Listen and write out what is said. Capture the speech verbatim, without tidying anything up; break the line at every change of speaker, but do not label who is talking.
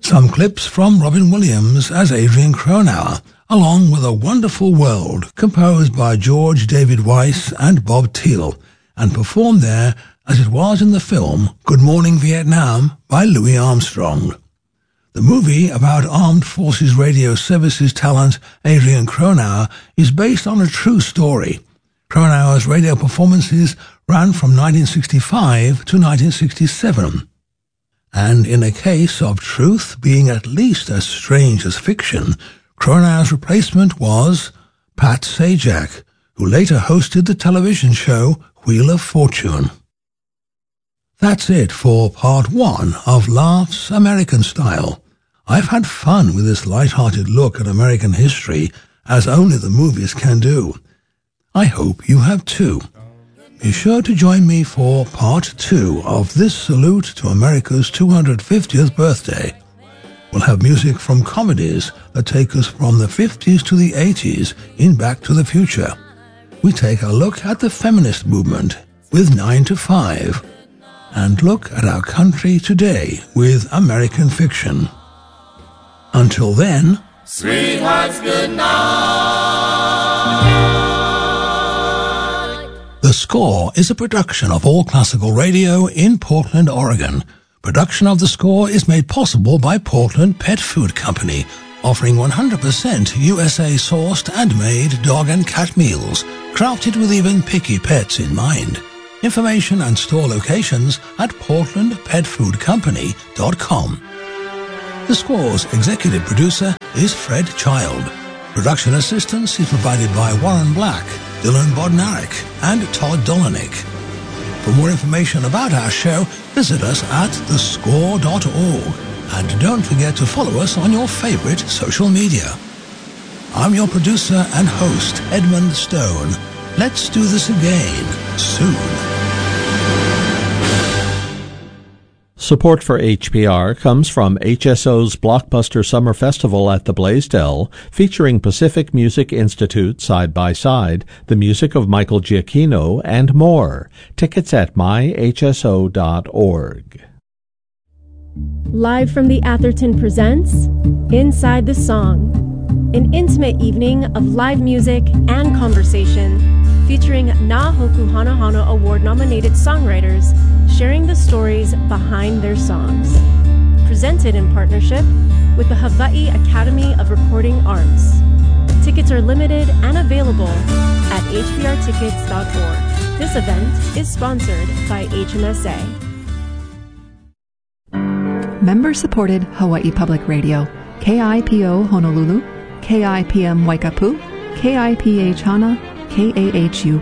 Some clips from Robin Williams as Adrian Cronauer, along with A Wonderful World, composed by George David Weiss and Bob Thiel, and performed there as it was in the film Good Morning Vietnam by Louis Armstrong. The movie about Armed Forces Radio Services talent Adrian Cronauer is based on a true story. Cronauer's radio performances ran from nineteen sixty-five to nineteen sixty-seven. And in a case of truth being at least as strange as fiction, Cronauer's replacement was Pat Sajak, who later hosted the television show Wheel of Fortune. That's it for part one of Laughs American Style. I've had fun with this light-hearted look at American history, as only the movies can do. I hope you have too. Be sure to join me for part two of this salute to America's two hundred fiftieth birthday. We'll have music from comedies that take us from the fifties to the eighties in Back to the Future. We take a look at the feminist movement with nine to five, and look at our country today with American Fiction. Until then,
sweethearts, good night.
The Score is a production of All Classical Radio in Portland, Oregon. Production of The Score is made possible by Portland Pet Food Company, offering one hundred percent U S A-sourced and made dog and cat meals, crafted with even picky pets in mind. Information and store locations at portland pet food company dot com. The Score's executive producer is Fred Child. Production assistance is provided by Warren Black, Dylan Bodnarik, and Todd Dolanik. For more information about our show, visit us at the score dot org, and don't forget to follow us on your favorite social media. I'm your producer and host, Edmund Stone. Let's do this again soon.
Support for H P R comes from H S O's Blockbuster Summer Festival at the Blaisdell, featuring Pacific Music Institute side by side, the music of Michael Giacchino, and more. Tickets at my h s o dot org.
Live from the Atherton presents Inside the Song, an intimate evening of live music and conversation featuring Na Hoku Hana Hana Award-nominated songwriters sharing the stories behind their songs. Presented in partnership with the Hawaii Academy of Recording Arts. Tickets are limited and available at h p r tickets dot org. This event is sponsored by H M S A.
Member-supported Hawaii Public Radio, K I P O Honolulu, K I P M Waikapu, K I P H Hana, K A H U